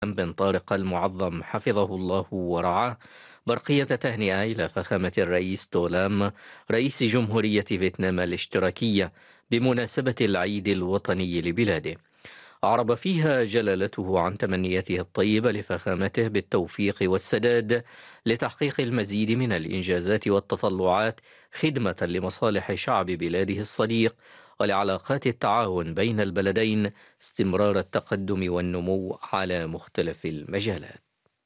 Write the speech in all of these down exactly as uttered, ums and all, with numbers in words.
بن طارق المعظم حفظه الله ورعاه برقية تهنئة إلى فخامة الرئيس تولام رئيس جمهورية فيتنام الاشتراكية بمناسبة العيد الوطني لبلاده. أعرب فيها جلالته عن تمنياته الطيبة لفخامته بالتوفيق والسداد لتحقيق المزيد من الإنجازات والتطلعات خدمة لمصالح شعب بلاده الصديق ولعلاقات التعاون بين البلدين استمرار التقدم والنمو على مختلف المجالات.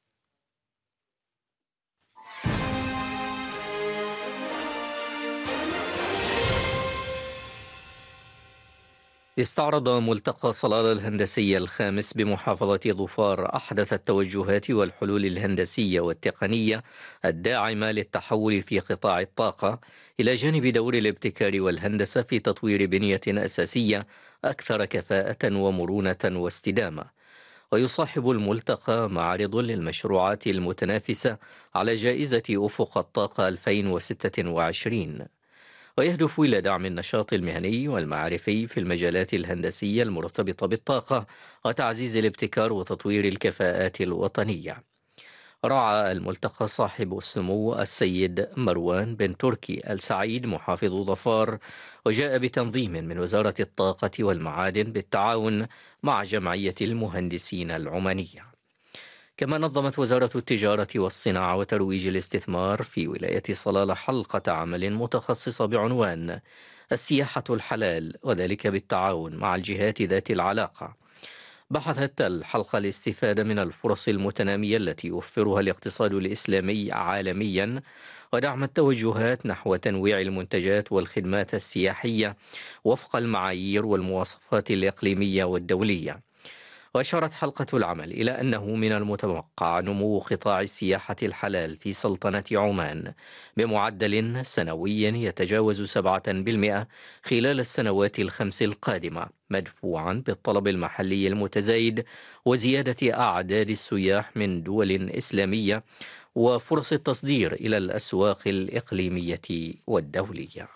استعرض ملتقى صلالة الهندسية الخامس بمحافظة ظفار أحدث التوجهات والحلول الهندسية والتقنية الداعمة للتحول في قطاع الطاقة، إلى جانب دور الابتكار والهندسة في تطوير بنية أساسية أكثر كفاءة ومرونة واستدامة. ويصاحب الملتقى معرض للمشروعات المتنافسة على جائزة أفق الطاقة ألفين وستة وعشرين، ويهدف إلى دعم النشاط المهني والمعرفي في المجالات الهندسية المرتبطة بالطاقة وتعزيز الابتكار وتطوير الكفاءات الوطنية. رعى الملتقى صاحب السمو السيد مروان بن تركي السعيد محافظ ظفار، وجاء بتنظيم من وزارة الطاقة والمعادن بالتعاون مع جمعية المهندسين العمانية. كما نظمت وزارة التجارة والصناعة وترويج الاستثمار في ولاية صلالة حلقة عمل متخصصة بعنوان السياحة الحلال، وذلك بالتعاون مع الجهات ذات العلاقة. بحثت الحلقة الاستفادة من الفرص المتنامية التي يوفرها الاقتصاد الإسلامي عالميا، ودعم التوجهات نحو تنويع المنتجات والخدمات السياحية وفق المعايير والمواصفات الإقليمية والدولية. وأشارت حلقة العمل إلى أنه من المتوقع نمو قطاع السياحة الحلال في سلطنة عمان بمعدل سنوي يتجاوز سبعة بالمئة خلال السنوات الخمس القادمة، مدفوعا بالطلب المحلي المتزايد وزيادة أعداد السياح من دول إسلامية وفرص التصدير إلى الأسواق الإقليمية والدولية.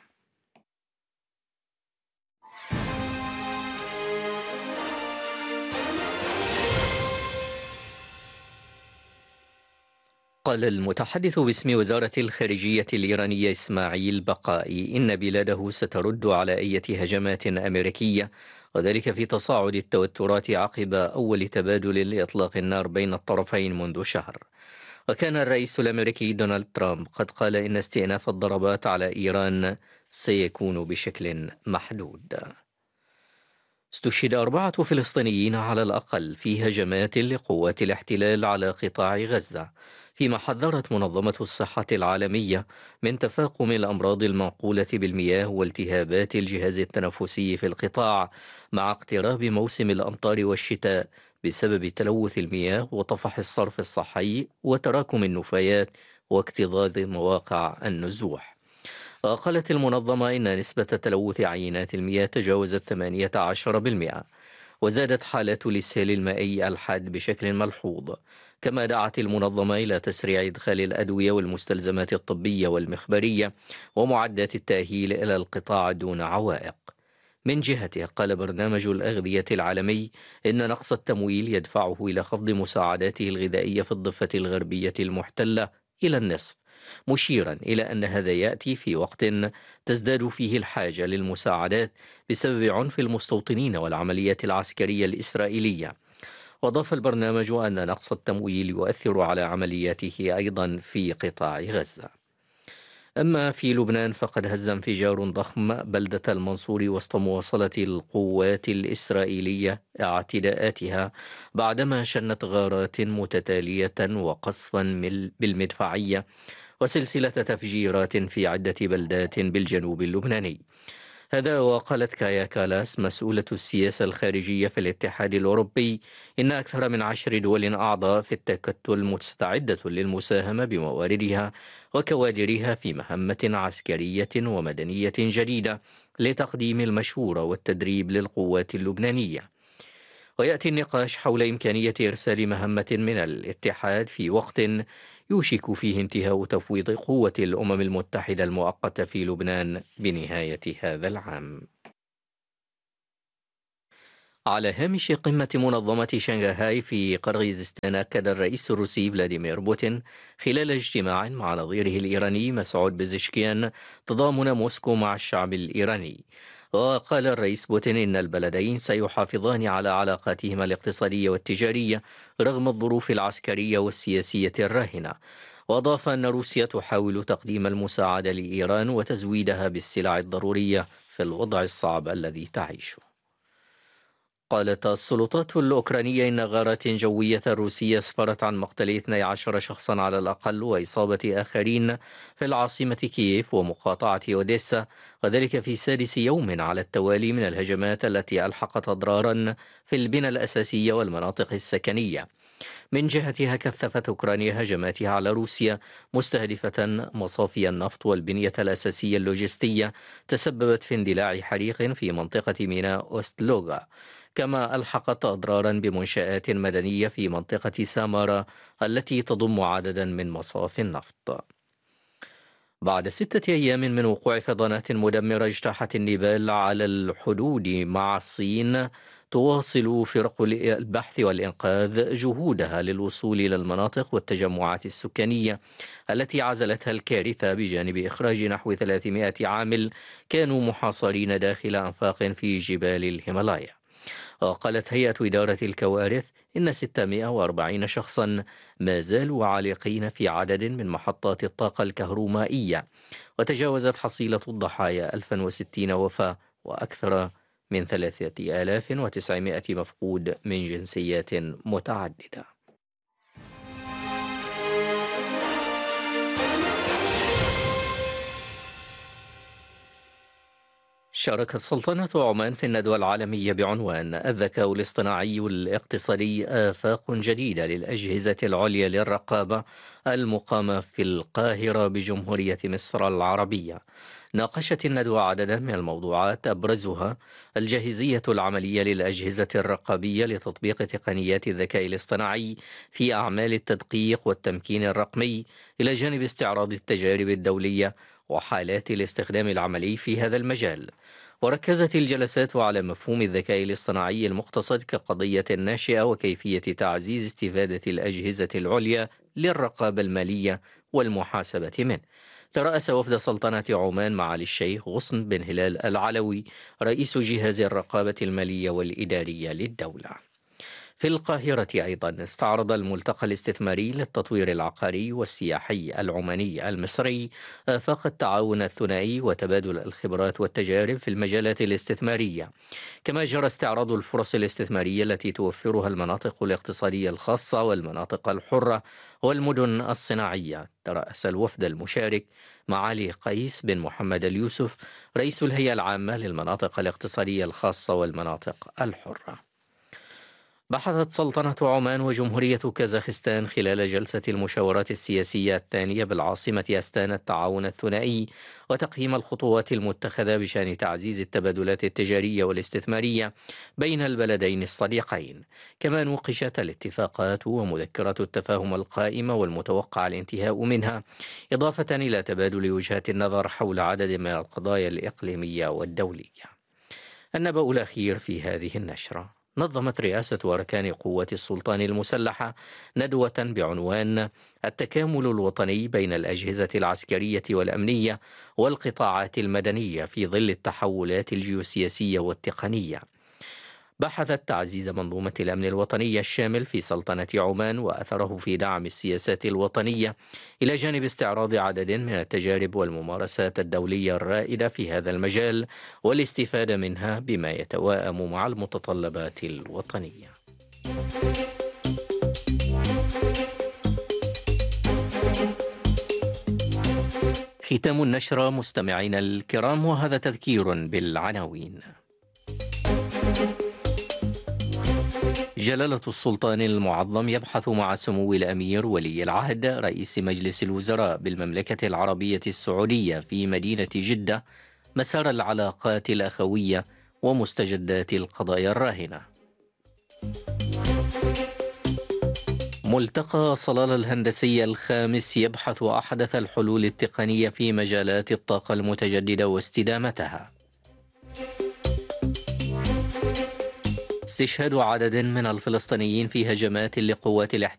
قال المتحدث باسم وزارة الخارجية الإيرانية إسماعيل بقائي إن بلاده سترد على أي هجمات أمريكية، وذلك في تصاعد التوترات عقب أول تبادل لإطلاق النار بين الطرفين منذ شهر. وكان الرئيس الأمريكي دونالد ترامب قد قال إن استئناف الضربات على إيران سيكون بشكل محدود. استشهد أربعة فلسطينيين على الأقل في هجمات لقوات الاحتلال على قطاع غزة، فيما حذرت منظمة الصحة العالمية من تفاقم الأمراض المنقولة بالمياه والتهابات الجهاز التنفسي في القطاع مع اقتراب موسم الأمطار والشتاء بسبب تلوث المياه وطفح الصرف الصحي وتراكم النفايات واكتظاظ مواقع النزوح. وقالت المنظمة إن نسبة تلوث عينات المياه تجاوزت ثمانية عشر بالمئة، وزادت حالات الإسهال المائي الحاد بشكل ملحوظ. كما دعت المنظمة إلى تسريع إدخال الأدوية والمستلزمات الطبية والمخبرية ومعدات التأهيل إلى القطاع دون عوائق. من جهته قال برنامج الأغذية العالمي إن نقص التمويل يدفعه إلى خفض مساعداته الغذائية في الضفة الغربية المحتلة إلى النصف، مشيرا إلى أن هذا يأتي في وقت تزداد فيه الحاجة للمساعدات بسبب عنف المستوطنين والعمليات العسكرية الإسرائيلية. وأضاف البرنامج أن نقص التمويل يؤثر على عملياته أيضا في قطاع غزة. أما في لبنان فقد هز انفجار ضخم بلدة المنصور وسط مواصلة القوات الإسرائيلية اعتداءاتها بعدما شنت غارات متتالية وقصفا بالمدفعية وسلسلة تفجيرات في عدة بلدات بالجنوب اللبناني. هذا وقالت كايا كالاس مسؤولة السياسة الخارجية في الاتحاد الأوروبي إن أكثر من عشر دول أعضاء في التكتل مستعدة للمساهمة بمواردها وكوادرها في مهمة عسكرية ومدنية جديدة لتقديم المشورة والتدريب للقوات اللبنانية. ويأتي النقاش حول إمكانية إرسال مهمة من الاتحاد في وقت يوشك فيه انتهاء تفويض قوة الأمم المتحدة المؤقتة في لبنان بنهاية هذا العام. على هامش قمة منظمة شنغهاي في قرغيزستان، أكد الرئيس الروسي فلاديمير بوتين خلال اجتماع مع نظيره الإيراني مسعود بزشكيان تضامن موسكو مع الشعب الإيراني. وقال الرئيس بوتين إن البلدين سيحافظان على علاقاتهما الاقتصادية والتجارية رغم الظروف العسكرية والسياسية الراهنة. وأضاف أن روسيا تحاول تقديم المساعدة لإيران وتزويدها بالسلع الضرورية في الوضع الصعب الذي تعيشه. قالت السلطات الأوكرانية إن غارات جوية روسية أسفرت عن مقتل اثني عشر شخصا على الأقل وإصابة آخرين في العاصمة كييف ومقاطعة أوديسا، وذلك في سادس يوم على التوالي من الهجمات التي ألحقت أضرارا في البنى الأساسية والمناطق السكنية. من جهتها كثفت أوكرانيا هجماتها على روسيا مستهدفة مصافي النفط والبنية الأساسية اللوجستية تسببت في اندلاع حريق في منطقة ميناء أوستلوغا، كما ألحقت أضرارا بمنشآت مدنية في منطقة سامارا التي تضم عددا من مصافي النفط. بعد ستة أيام من وقوع فيضانات مدمرة اجتاحت النيبال على الحدود مع الصين، تواصل فرق البحث والإنقاذ جهودها للوصول إلى المناطق والتجمعات السكانية التي عزلتها الكارثة، بجانب إخراج نحو ثلاثمائة عامل كانوا محاصرين داخل أنفاق في جبال الهيمالايا. وقالت هيئة إدارة الكوارث إن ستمائة وأربعين شخصا ما زالوا عالقين في عدد من محطات الطاقة الكهرومائية، وتجاوزت حصيلة الضحايا ألف وستين وفاة وأكثر من ثلاثة آلاف وتسعمائة مفقود من جنسيات متعددة. شاركت سلطنة عمان في الندوة العالمية بعنوان الذكاء الاصطناعي الاقتصادي آفاق جديدة للأجهزة العليا للرقابة، المقامة في القاهرة بجمهورية مصر العربية. ناقشت الندوة عددا من الموضوعات أبرزها الجاهزية العملية للأجهزة الرقابية لتطبيق تقنيات الذكاء الاصطناعي في أعمال التدقيق والتمكين الرقمي، إلى جانب استعراض التجارب الدولية وحالات الاستخدام العملي في هذا المجال. وركزت الجلسات على مفهوم الذكاء الاصطناعي المقتصد كقضية ناشئة وكيفية تعزيز استفادة الأجهزة العليا للرقابة المالية والمحاسبة منه. ترأس وفد سلطنة عمان معالي الشيخ غصن بن هلال العلوي رئيس جهاز الرقابة المالية والإدارية للدولة. في القاهرة أيضا استعرض الملتقى الاستثماري للتطوير العقاري والسياحي العماني المصري آفاق التعاون الثنائي وتبادل الخبرات والتجارب في المجالات الاستثمارية، كما جرى استعراض الفرص الاستثمارية التي توفرها المناطق الاقتصادية الخاصة والمناطق الحرة والمدن الصناعية. ترأس الوفد المشارك معالي قيس بن محمد اليوسف رئيس الهيئة العامة للمناطق الاقتصادية الخاصة والمناطق الحرة. بحثت سلطنة عمان وجمهورية كازاخستان خلال جلسة المشاورات السياسية الثانية بالعاصمة أستانا التعاون الثنائي وتقييم الخطوات المتخذة بشأن تعزيز التبادلات التجارية والاستثمارية بين البلدين الصديقين. كما نوقشت الاتفاقات ومذكرات التفاهم القائمة والمتوقع الانتهاء منها، إضافة إلى تبادل وجهات النظر حول عدد من القضايا الإقليمية والدولية. النبأ الأخير في هذه النشرة: نظمت رئاسة أركان قوات السلطان المسلحة ندوة بعنوان التكامل الوطني بين الأجهزة العسكرية والأمنية والقطاعات المدنية في ظل التحولات الجيوسياسية والتقنية. بحثت تعزيز منظومة الأمن الوطني الشامل في سلطنة عمان وأثره في دعم السياسات الوطنية، إلى جانب استعراض عدد من التجارب والممارسات الدولية الرائدة في هذا المجال والاستفادة منها بما يتوائم مع المتطلبات الوطنية. ختام النشرة مستمعينا الكرام، وهذا تذكير بالعناوين. جلالة السلطان المعظم يبحث مع سمو الأمير ولي العهد رئيس مجلس الوزراء بالمملكة العربية السعودية في مدينة جدة مسار العلاقات الأخوية ومستجدات القضايا الراهنة. ملتقى صلالة الهندسية الخامس يبحث أحدث الحلول التقنية في مجالات الطاقة المتجددة واستدامتها. استشهاد عدد من الفلسطينيين في هجمات لقوات الاحتلال